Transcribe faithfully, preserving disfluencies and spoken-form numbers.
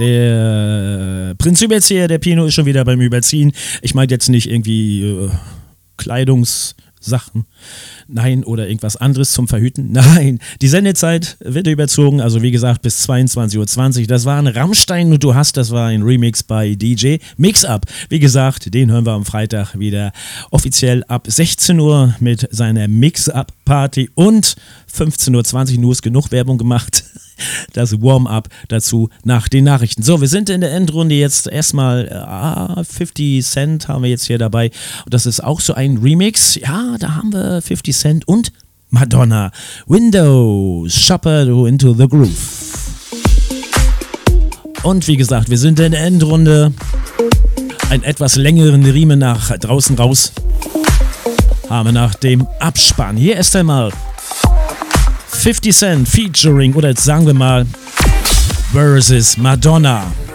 der Prinz Überzieher, der Pino ist schon wieder beim Überziehen. Ich meine jetzt nicht irgendwie äh, Kleidungssachen, nein, oder irgendwas anderes zum Verhüten. Nein, die Sendezeit wird überzogen, also wie gesagt bis zweiundzwanzig Uhr zwanzig. Das war ein Rammstein und du hast, das war ein Remix bei D J Mix-Up. Wie gesagt, den hören wir am Freitag wieder offiziell ab sechzehn Uhr mit seiner Mix-Up-Party und fünfzehn Uhr zwanzig, nur ist genug Werbung gemacht. Das Warm-up dazu nach den Nachrichten. So, wir sind in der Endrunde jetzt erstmal, ah, fifty Cent haben wir jetzt hier dabei. Und das ist auch so ein Remix. Ja, da haben wir fifty Cent und Madonna. Windows, Shopper into the Groove. Und wie gesagt, wir sind in der Endrunde. Einen etwas längeren Riemen nach draußen raus haben wir nach dem Abspann. Hier ist einmal fifty Cent featuring, oder jetzt sagen wir mal, versus Madonna.